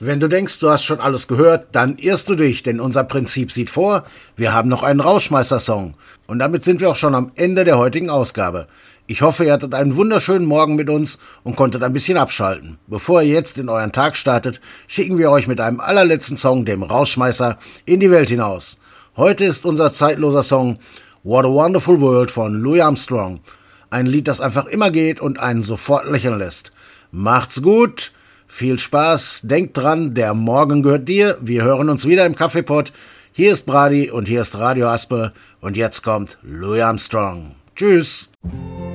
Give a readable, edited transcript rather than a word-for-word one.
Wenn du denkst, du hast schon alles gehört, dann irrst du dich, denn unser Prinzip sieht vor, wir haben noch einen Rausschmeißer-Song. Und damit sind wir auch schon am Ende der heutigen Ausgabe. Ich hoffe, ihr hattet einen wunderschönen Morgen mit uns und konntet ein bisschen abschalten. Bevor ihr jetzt in euren Tag startet, schicken wir euch mit einem allerletzten Song, dem Rausschmeißer, in die Welt hinaus. Heute ist unser zeitloser Song What a Wonderful World von Louis Armstrong. Ein Lied, das einfach immer geht und einen sofort lächeln lässt. Macht's gut! Viel Spaß, denkt dran, der Morgen gehört dir. Wir hören uns wieder im Kaffeepott. Hier ist Brady und hier ist Radio Aspe. Und jetzt kommt Louis Armstrong. Tschüss.